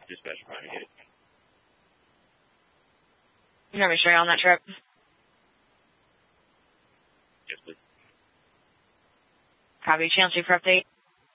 Dispatch Miami Dade. You want me to show you on that trip? Yes, please. Copy. Channel 2 for update.